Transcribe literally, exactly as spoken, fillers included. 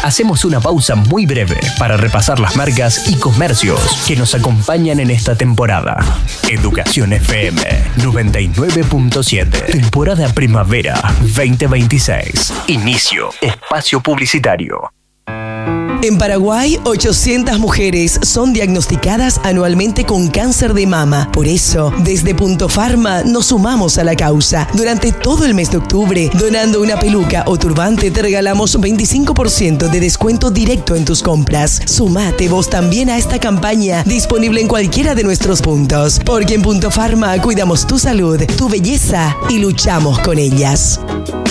Hacemos una pausa muy breve para repasar las marcas y comercios que nos acompañan en esta temporada. Educación F M noventa y nueve punto siete. Temporada Primavera veinte veintiséis. Inicio. Espacio publicitario. En Paraguay, ochocientas mujeres son diagnosticadas anualmente con cáncer de mama. Por eso, desde Punto Pharma nos sumamos a la causa. Durante todo el mes de octubre, donando una peluca o turbante, te regalamos veinticinco por ciento de descuento directo en tus compras. Sumate vos también a esta campaña, disponible en cualquiera de nuestros puntos. Porque en Punto Pharma cuidamos tu salud, tu belleza y luchamos con ellas.